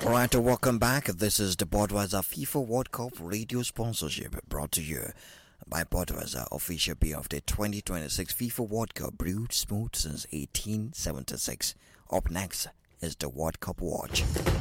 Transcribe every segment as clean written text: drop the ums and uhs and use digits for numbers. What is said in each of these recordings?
Alright, welcome back. This is the Budweiser FIFA World Cup radio sponsorship brought to you by Budweiser, official beer of the 2026 FIFA World Cup, brewed smooth since 1876. Up next is the World Cup Watch.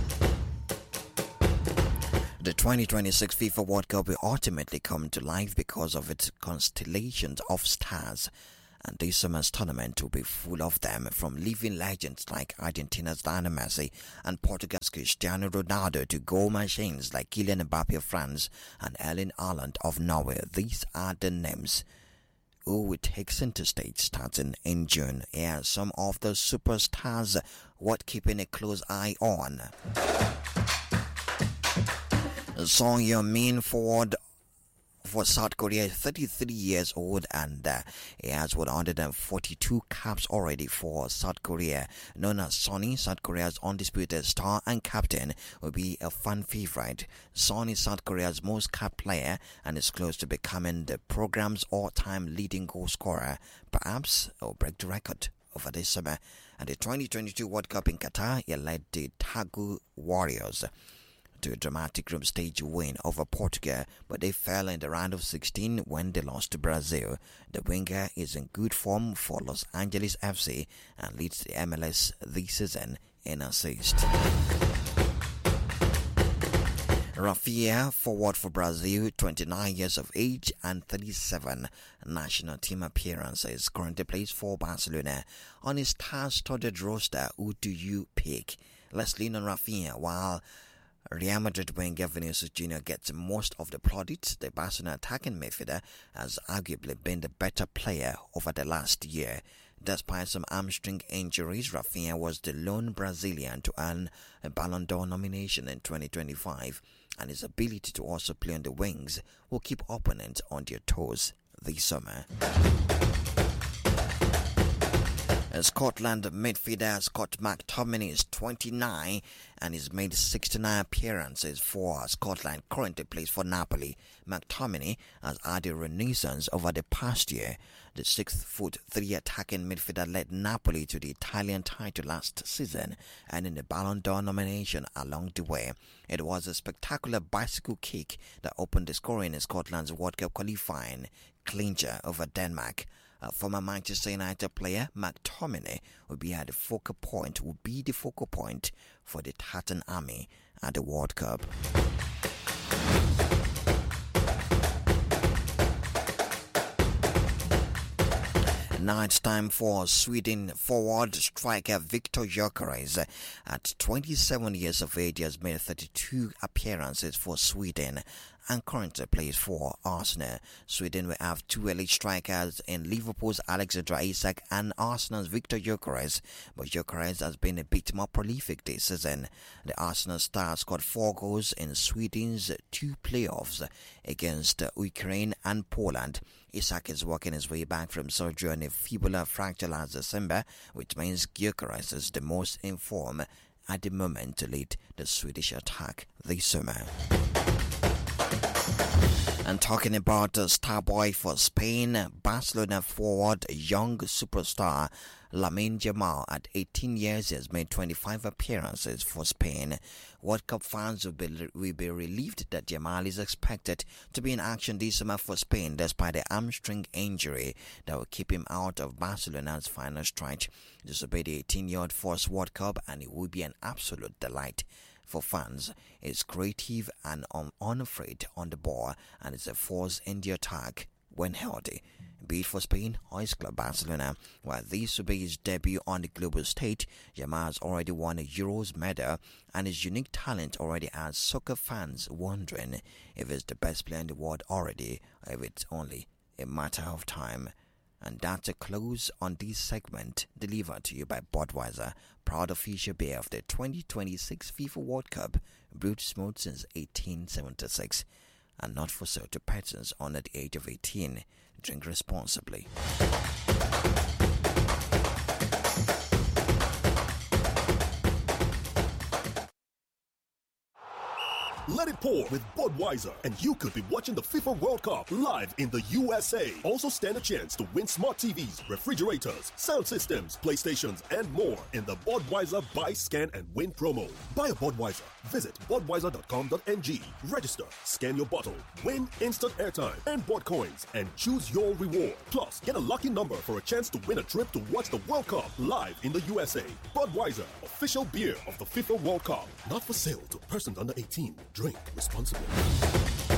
The 2026 FIFA World Cup will ultimately come to life because of its constellations of stars. And this summer's tournament will be full of them, from living legends like Argentina's Lionel Messi and Portugal's Cristiano Ronaldo to goal machines like Kylian Mbappe of France and Erling Haaland of Norway. These are the names who will take center stage starting in June. Here are some of the superstars worth keeping a close eye on. Son Heung-min, forward for South Korea, 33 years old, and he has 142 caps already for South Korea. Known as Sonny, South Korea's undisputed star and captain, will be a fan favorite. Sonny is South Korea's most capped player and is close to becoming the program's all-time leading goal scorer. Perhaps he'll break the record over this summer. At the 2022 World Cup in Qatar, he led the Tagu Warriors to a dramatic group stage win over Portugal, but they fell in the round of 16 when they lost to Brazil. The winger is in good form for Los Angeles FC and leads the MLS this season in assists. Rafinha, forward for Brazil, 29 years of age and 37 national team appearances, currently plays for Barcelona. On his star-studded roster, who do you pick? Let's lean on Rafinha, while Real Madrid winger Vinicius Jr. gets most of the plaudits. The Barcelona attacking midfielder has arguably been the better player over the last year. Despite some hamstring injuries, Rafinha was the lone Brazilian to earn a Ballon d'Or nomination in 2025, and his ability to also play on the wings will keep opponents on their toes this summer. Scotland midfielder Scott McTominay is 29 and has made 69 appearances for Scotland, currently plays for Napoli. McTominay has had a renaissance over the past year. The 6'3" attacking midfielder led Napoli to the Italian title last season, earning the Ballon d'Or nomination along the way. It was a spectacular bicycle kick that opened the scoring in Scotland's World Cup qualifying clincher over Denmark. Former Manchester United player McTominay will be the focal point for the Tartan Army at the World Cup. Now it's time for Sweden forward striker Viktor Gyökeres. At 27 years of age, he has made 32 appearances for Sweden and currently plays for Arsenal. Sweden will have two elite strikers in Liverpool's Alexander Isak and Arsenal's Viktor Gyökeres, but Gyökeres has been a bit more prolific this season. The Arsenal star scored 4 goals in Sweden's 2 playoffs against Ukraine and Poland. Isak is working his way back from surgery on a fibular fracture last December, which means Gyökeres is the most informed at the moment to lead the Swedish attack this summer. And talking about the star boy for Spain, Barcelona forward young superstar Lamine Yamal at 18 years has made 25 appearances for Spain. World Cup fans will be relieved that Yamal is expected to be in action this summer for Spain despite the hamstring injury that will keep him out of Barcelona's final stretch. This will be the 18-year-old first World Cup, and it will be an absolute delight for fans. It's creative and unafraid on the ball, and it's a force in the attack when healthy. Be it for Spain or his club Barcelona. While this will be his debut on the global stage, Yamal has already won a Euros medal, and his unique talent already has soccer fans wondering if he's the best player in the world already, or if it's only a matter of time. And that's a close on this segment delivered to you by Budweiser, proud official beer of the 2026 FIFA World Cup, brewed smooth since 1876, and not for sale to persons under the age of 18. Drink responsibly. Let it pour with Budweiser, and you could be watching the FIFA World Cup live in the USA. Also stand a chance to win smart TVs, refrigerators, sound systems, PlayStations, and more in the Budweiser Buy, Scan, and Win promo. Buy a Budweiser. Visit budweiser.com.ng. Register, scan your bottle, win instant airtime and Bud coins, and choose your reward. Plus, get a lucky number for a chance to win a trip to watch the World Cup live in the USA. Budweiser, official beer of the FIFA World Cup. Not for sale to persons under 18. Drink responsibly.